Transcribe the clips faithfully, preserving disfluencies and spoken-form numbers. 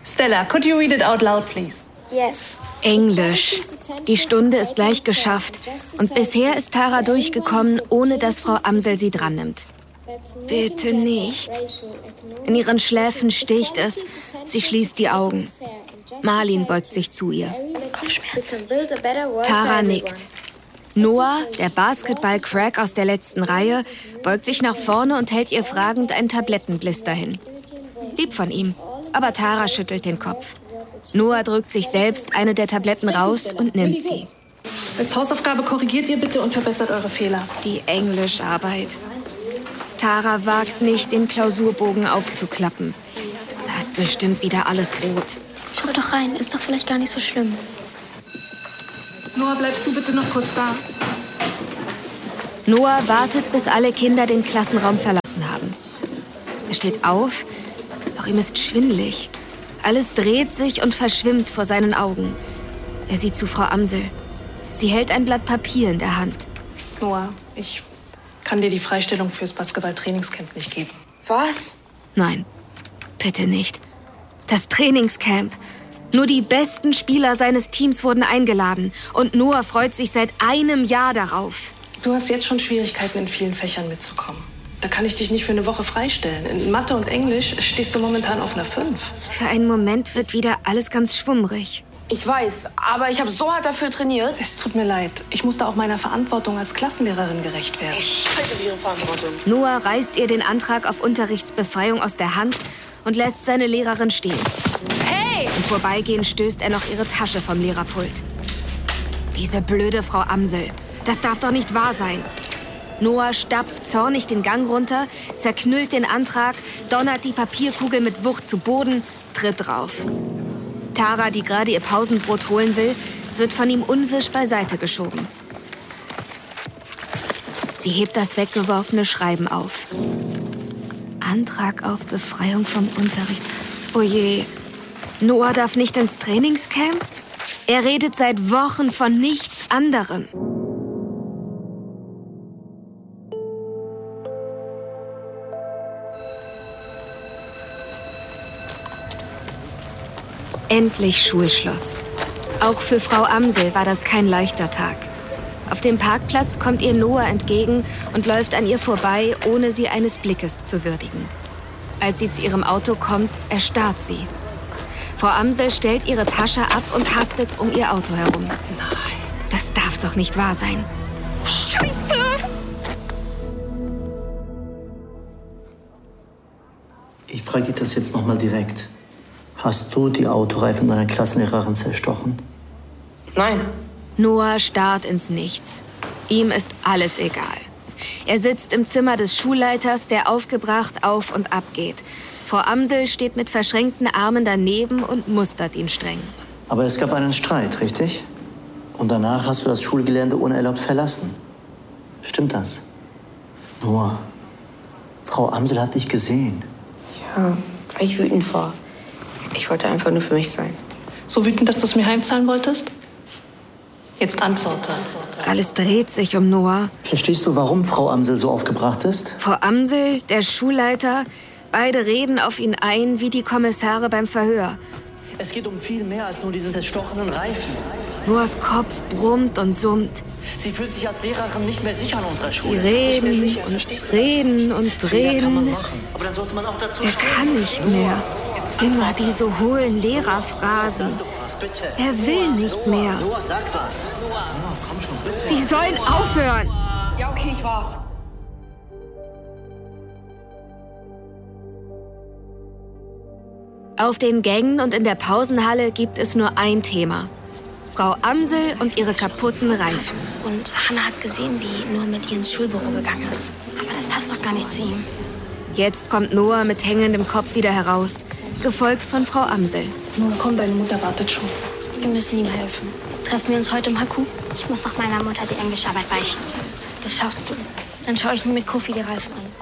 Stella, could you read it out loud, please? Yes. Englisch. Die Stunde ist gleich geschafft. Und bisher ist Tara durchgekommen, ohne dass Frau Amsel sie dran nimmt. Bitte nicht. In ihren Schläfen sticht es. Sie schließt die Augen. Marlin beugt sich zu ihr. Kopfschmerzen. Tara nickt. Noah, der Basketball-Crack aus der letzten Reihe, beugt sich nach vorne und hält ihr fragend einen Tablettenblister hin. Lieb von ihm, aber Tara schüttelt den Kopf. Noah drückt sich selbst eine der Tabletten raus und nimmt sie. Als Hausaufgabe korrigiert ihr bitte und verbessert eure Fehler. Die Englischarbeit. Tara wagt nicht, den Klausurbogen aufzuklappen. Da ist bestimmt wieder alles rot. Schau doch rein, ist doch vielleicht gar nicht so schlimm. Noah, bleibst du bitte noch kurz da? Noah wartet, bis alle Kinder den Klassenraum verlassen haben. Er steht auf, doch ihm ist schwindelig. Alles dreht sich und verschwimmt vor seinen Augen. Er sieht zu Frau Amsel. Sie hält ein Blatt Papier in der Hand. Noah, ich kann dir die Freistellung fürs Basketball-Trainingscamp nicht geben. Was? Nein, bitte nicht. Das Trainingscamp. Nur die besten Spieler seines Teams wurden eingeladen. Und Noah freut sich seit einem Jahr darauf. Du hast jetzt schon Schwierigkeiten, in vielen Fächern mitzukommen. Da kann ich dich nicht für eine Woche freistellen. In Mathe und Englisch stehst du momentan auf einer fünf. Für einen Moment wird wieder alles ganz schwummrig. Ich weiß, aber ich habe so hart dafür trainiert. Es tut mir leid. Ich musste auch meiner Verantwortung als Klassenlehrerin gerecht werden. Ich halte für Ihre Verantwortung. Noah reißt ihr den Antrag auf Unterrichtsbefreiung aus der Hand und lässt seine Lehrerin stehen. Hey! Im Vorbeigehen stößt er noch ihre Tasche vom Lehrerpult. Diese blöde Frau Amsel. Das darf doch nicht wahr sein. Noah stapft zornig den Gang runter, zerknüllt den Antrag, donnert die Papierkugel mit Wucht zu Boden, tritt drauf. Tara, die gerade ihr Pausenbrot holen will, wird von ihm unwirsch beiseite geschoben. Sie hebt das weggeworfene Schreiben auf. Antrag auf Befreiung vom Unterricht. Oh je, Noah darf nicht ins Trainingscamp? Er redet seit Wochen von nichts anderem. Endlich Schulschluss. Auch für Frau Amsel war das kein leichter Tag. Auf dem Parkplatz kommt ihr Noah entgegen und läuft an ihr vorbei, ohne sie eines Blickes zu würdigen. Als sie zu ihrem Auto kommt, erstarrt sie. Frau Amsel stellt ihre Tasche ab und hastet um ihr Auto herum. Nein. Das darf doch nicht wahr sein. Scheiße! Ich frage dich das jetzt noch mal direkt. Hast du die Autoreifen deiner Klassenlehrerin zerstochen? Nein. Noah starrt ins Nichts. Ihm ist alles egal. Er sitzt im Zimmer des Schulleiters, der aufgebracht auf und ab geht. Frau Amsel steht mit verschränkten Armen daneben und mustert ihn streng. Aber es gab einen Streit, richtig? Und danach hast du das Schulgelände unerlaubt verlassen. Stimmt das? Noah, Frau Amsel hat dich gesehen. Ja, weil ich wütend war. Ich wollte einfach nur für mich sein. So wütend, dass du es mir heimzahlen wolltest? Jetzt antworte. Alles dreht sich um Noah. Verstehst du, warum Frau Amsel so aufgebracht ist? Frau Amsel, der Schulleiter, beide reden auf ihn ein wie die Kommissare beim Verhör. Es geht um viel mehr als nur diese zerstochenen Reifen. Noahs Kopf brummt und summt. Sie fühlt sich als Lehrerin nicht mehr sicher an unserer Die Schule. reden sicher, und verstehst du reden und Fehler kann man reden. machen, aber dann sollte man auch dazu Er stehen. kann nicht mehr. Immer diese hohlen Lehrerphrasen. Sag doch was, bitte. Er will nicht mehr. Noah, sag was. Noah, komm schon, bitte. Die sollen aufhören. Ja, okay, ich war's. Auf den Gängen und in der Pausenhalle gibt es nur ein Thema. Frau Amsel und ihre kaputten Reifen. Und Hannah hat gesehen, wie Noah mit ihr ins Schulbüro gegangen ist. Aber das passt doch gar nicht zu ihm. Jetzt kommt Noah mit hängendem Kopf wieder heraus, gefolgt von Frau Amsel. Noah, komm, deine Mutter wartet schon. Wir müssen ihm helfen. Treffen wir uns heute im Haku? Ich muss noch meiner Mutter die Englischarbeit beichten. Das schaffst du. Dann schaue ich mir mit Kofi die Reifen an.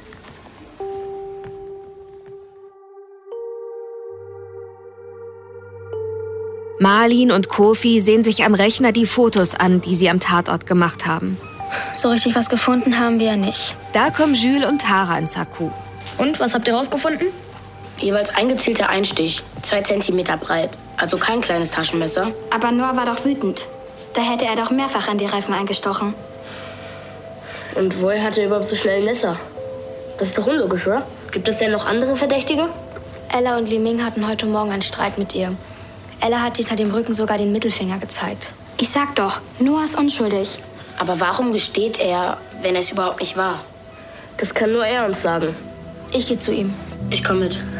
Marlin und Kofi sehen sich am Rechner die Fotos an, die sie am Tatort gemacht haben. So richtig was gefunden haben wir ja nicht. Da kommen Jules und Tara ins Haku. Und, was habt ihr rausgefunden? Jeweils ein gezielter Einstich, zwei Zentimeter breit. Also kein kleines Taschenmesser. Aber Noah war doch wütend. Da hätte er doch mehrfach an die Reifen eingestochen. Und woher hat er überhaupt so schnell ein Messer? Das ist doch unlogisch, oder? Gibt es denn noch andere Verdächtige? Ella und Li Ming hatten heute Morgen einen Streit mit ihr. Ella hat hinter dem Rücken sogar den Mittelfinger gezeigt. Ich sag doch, Noah ist unschuldig. Aber warum gesteht er, wenn er es überhaupt nicht war? Das kann nur er uns sagen. Ich gehe zu ihm. Ich komme mit.